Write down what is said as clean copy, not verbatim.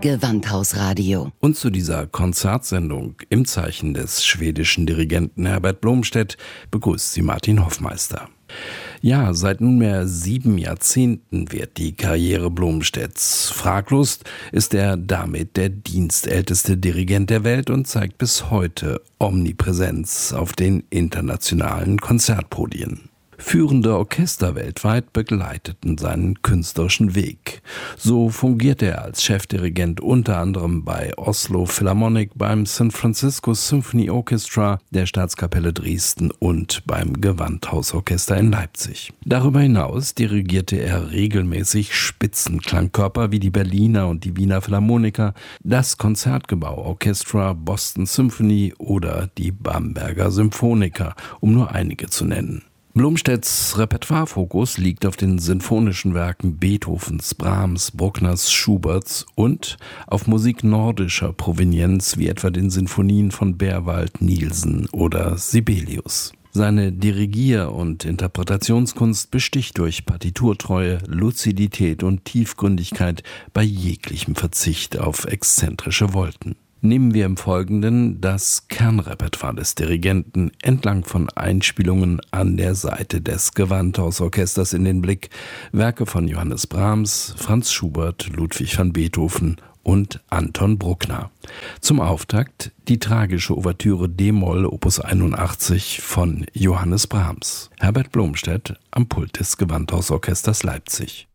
Gewandhausradio. Und zu dieser Konzertsendung im Zeichen des schwedischen Dirigenten Herbert Blomstedt begrüßt sie Martin Hoffmeister. Ja, seit nunmehr 7 Jahrzehnten währt die Karriere Blomstedts. Fraglos ist er damit der dienstälteste Dirigent der Welt und zeigt bis heute Omnipräsenz auf den internationalen Konzertpodien. Führende Orchester weltweit begleiteten seinen künstlerischen Weg. So fungierte er als Chefdirigent unter anderem bei Oslo Philharmonic, beim San Francisco Symphony Orchestra, der Staatskapelle Dresden und beim Gewandhausorchester in Leipzig. Darüber hinaus dirigierte er regelmäßig Spitzenklangkörper wie die Berliner und die Wiener Philharmoniker, das Konzertgebouw Orchestra, Boston Symphony oder die Bamberger Symphoniker, um nur einige zu nennen. Blomstedts Repertoirefokus liegt auf den sinfonischen Werken Beethovens, Brahms, Bruckners, Schuberts und auf Musik nordischer Provenienz wie etwa den Sinfonien von Berwald, Nielsen oder Sibelius. Seine Dirigier- und Interpretationskunst besticht durch Partiturtreue, Luzidität und Tiefgründigkeit bei jeglichem Verzicht auf exzentrische Volten. Nehmen wir im Folgenden das Kernrepertoire des Dirigenten entlang von Einspielungen an der Seite des Gewandhausorchesters in den Blick. Werke von Johannes Brahms, Franz Schubert, Ludwig van Beethoven und Anton Bruckner. Zum Auftakt die tragische Ouvertüre d-Moll Opus 81 von Johannes Brahms. Herbert Blomstedt am Pult des Gewandhausorchesters Leipzig.